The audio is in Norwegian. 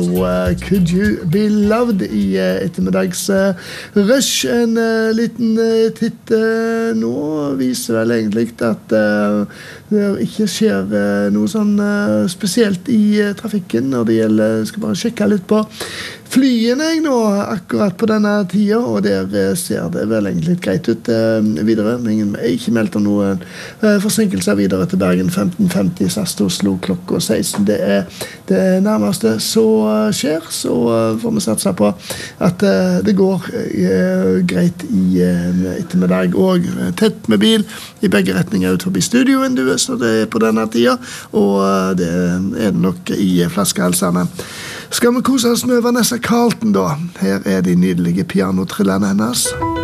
Could You Be Loved i ettermiddags rush. En liten titt nå viser vel egentlig at det ikke skjer noe sånn spesielt i trafikken når det gjelder, jeg skal bare sjekke litt på flyene jeg nå akkurat på denne tida, og der ser det vel egentlig greit ut videre. Ingen er ikke meldt om noen forsinkelser videre til Bergen 15.50, SAS til Oslo klokka 16. Det det nærmeste så skjer, så får vi satse på at det går greit i ettermiddag, og tett med bil i begge retninger ut forbi studiovinduet, så det på denne tida, og det det nok i flaskehalsene. Skal vi kose oss med Vanessa Carlton da? Her de nydelige pianotrillene hennes.